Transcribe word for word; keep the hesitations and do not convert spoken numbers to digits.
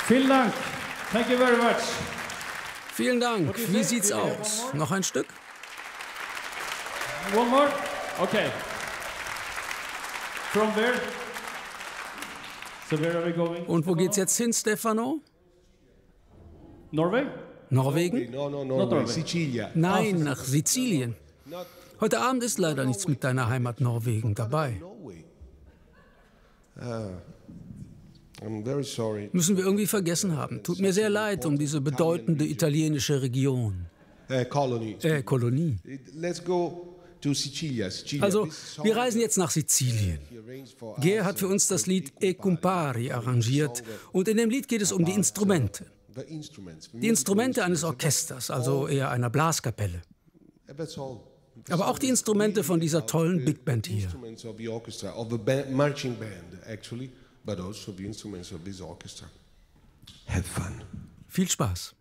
Vielen Dank. Thank you very much. Vielen Dank. Wie sieht's aus? Noch ein Stück? One more? Okay. From where? So where are we going? Und wo geht's jetzt hin, Stefano? Norway? Norwegen? No, no, Not no, Norway. Sicilia. Nein, nach Sizilien. Heute Abend ist leider nichts mit deiner Heimat Norwegen dabei. Norway. Ah, I'm very sorry. Müssen wir irgendwie vergessen haben. Tut mir sehr leid um diese bedeutende italienische Region. Uh, colony. Äh, Kolonie. Let's go to Sicilia. Sicilia. Also, This song, wir reisen jetzt nach Sizilien. he arranged for Ger us hat für uns das Lied E E Compari arrangiert. Und in dem Lied geht es um die Instrumente. the instruments. Die Instrumente eines Orchesters, also eher einer Blaskapelle. That's all. Aber auch die Instrumente von dieser tollen Big Band hier. Instruments of the orchestra, of the band, marching band, actually, but also the instruments of this orchestra. Have fun. Viel Spaß.